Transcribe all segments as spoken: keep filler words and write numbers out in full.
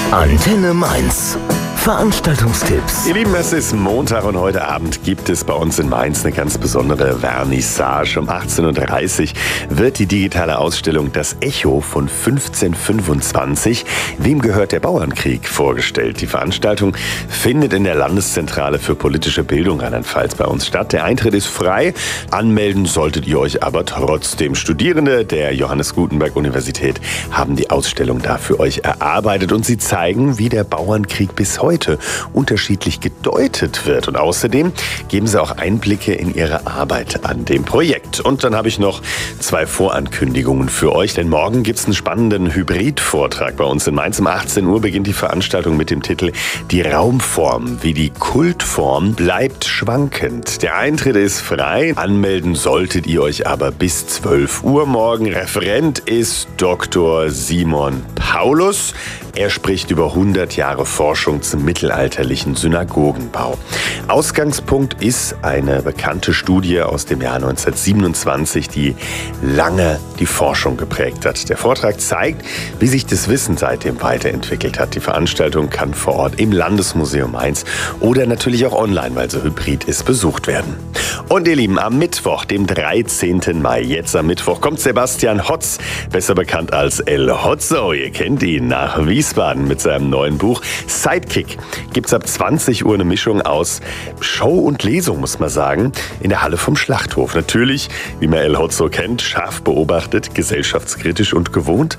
Antenne Mainz. Veranstaltungstipps. Ihr Lieben, es ist Montag und heute Abend gibt es bei uns in Mainz eine ganz besondere Vernissage. Um achtzehn Uhr dreißig wird die digitale Ausstellung Das Echo von fünfzehnhundertfünfundzwanzig, Wem gehört der Bauernkrieg, vorgestellt. Die Veranstaltung findet in der Landeszentrale für politische Bildung Rheinland-Pfalz bei uns statt. Der Eintritt ist frei. Anmelden solltet ihr euch aber trotzdem. Studierende der Johannes Gutenberg Universität haben die Ausstellung da für euch erarbeitet und sie zeigen, wie der Bauernkrieg bis heute heute unterschiedlich gedeutet wird. Und außerdem geben sie auch Einblicke in ihre Arbeit an dem Projekt. Und dann habe ich noch zwei Vorankündigungen für euch, denn morgen gibt es einen spannenden Hybrid-Vortrag bei uns in Mainz. Um achtzehn Uhr beginnt die Veranstaltung mit dem Titel Die Raumform, wie die Kultform bleibt schwankend. Der Eintritt ist frei, anmelden solltet ihr euch aber bis zwölf Uhr morgen. Referent ist Doktor Simon Paulus. Er spricht über hundert Jahre Forschung zum mittelalterlichen Synagogenbau. Ausgangspunkt ist eine bekannte Studie aus dem Jahr neunzehnhundertsiebenundzwanzig, die lange die Forschung geprägt hat. Der Vortrag zeigt, wie sich das Wissen seitdem weiterentwickelt hat. Die Veranstaltung kann vor Ort im Landesmuseum Mainz oder natürlich auch online, weil sie hybrid ist, besucht werden. Und ihr Lieben, am Mittwoch, dem dreizehnten Mai, jetzt am Mittwoch, kommt Sebastian Hotz, besser bekannt als El Hotzo. Ihr kennt ihn, nach Wiesbaden mit seinem neuen Buch Sidekick. Gibt's ab zwanzig Uhr eine Mischung aus Show und Lesung, muss man sagen, in der Halle vom Schlachthof. Natürlich, wie man El Hotzo kennt, scharf beobachtet, gesellschaftskritisch und gewohnt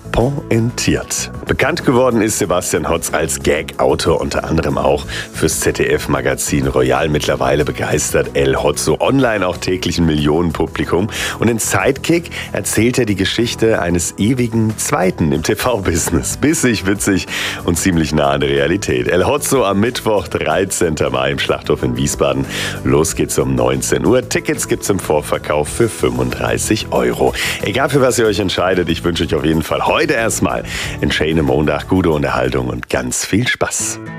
pointiert. Bekannt geworden ist Sebastian Hotz als Gag-Autor, unter anderem auch fürs Z D F-Magazin Royal. Mittlerweile begeistert El Hotzo online auch täglich ein Millionenpublikum. Und in Sidekick erzählt er die Geschichte eines ewigen Zweiten im T V-Business. Bissig, witzig und ziemlich nah an der Realität. El Hotzo am Mittwoch, dreizehnten Mai im Schlachthof in Wiesbaden. Los geht's um neunzehn Uhr. Tickets gibt's im Vorverkauf für fünfunddreißig Euro. Egal für was ihr euch entscheidet, ich wünsche euch auf jeden Fall heute erstmal einen schönen Montag, gute Unterhaltung und ganz viel Spaß.